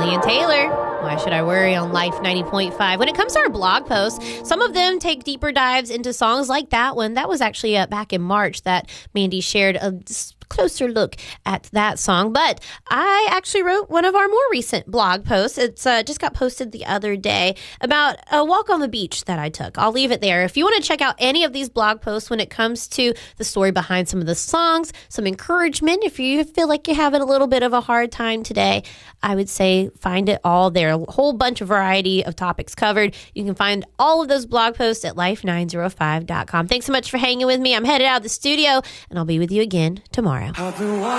Mandy and Taylor. Why should I worry on Life 90.5? When it comes to our blog posts, some of them take deeper dives into songs like that one. That was actually back in March that Mandy shared a closer look at that song. But I actually wrote one of our more recent blog posts. It's just got posted the other day about a walk on the beach that I took. I'll leave it there. If you want to check out any of these blog posts when it comes to the story behind some of the songs, some encouragement, if you feel like you're having a little bit of a hard time today, I would say find it all there. A whole bunch of variety of topics covered. You can find all of those blog posts at life905.com. Thanks so much for hanging with me. I'm headed out of the studio, and I'll be with you again tomorrow.